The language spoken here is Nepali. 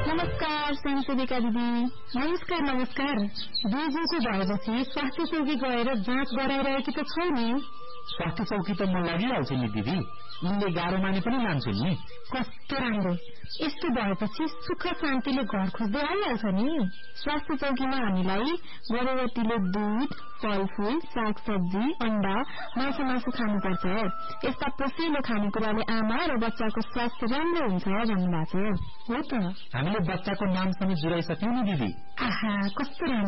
नमस्कार संशोधिका दिदी। नमस्कार नमस्कार। दुईजनको भएपछि स्वास्थ्य चौकी गएर जाँच गराइरहेकी त छौ नि? स्वास्थ्य चौकी त म लागिहाल्छु नि दिदी, उनले गाह्रो माने पनि लान्छन् नि। कस्तो राम्रो। यस्तो भएपछि सुख शान्तिले घर खोज्दै आइहाल्छ नि। स्वास्थ्य चौकीमा हामीलाई गर्भवतीले दूध, फलफूल, सागसब्जी, अण्डा, मासु खानुपर्छ। यस्ता पोषिलो खानेकुराले आमा र बच्चाको स्वास्थ्य राम्रो हुन्छ भन्नुभएको छ। हो त, हामीले बच्चाको नामसँग जुराइसक्यौं नि दिदी। आहा, कस्तो राम्रो।